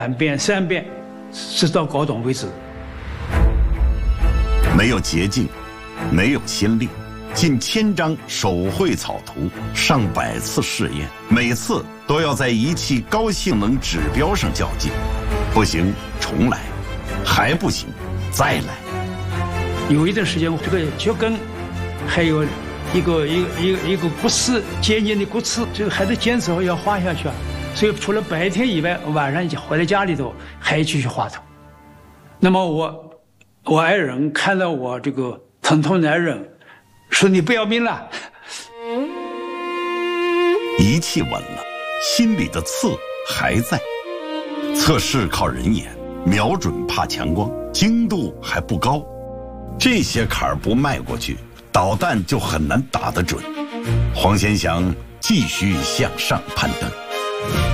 2遍、3遍，直到搞懂为止。 没有捷径，没有先例，近1000张手绘草图，上百次试验，每次都要在仪器高性能指标上较劲，不行重来，还不行再来。 有一段时间，这个脚跟还有一个骨刺，尖尖的骨刺，这个还得坚持要画下去啊。所以除了白天以外，晚上回到家里头还继续画图。那么我爱人看到我这个疼痛难忍，说你不要命了。 仪器稳了，心里的刺还在。测试靠人眼，瞄准怕强光，精度还不高。这些坎儿不迈过去，导弹就很难打得准。黄先祥继续向上攀登。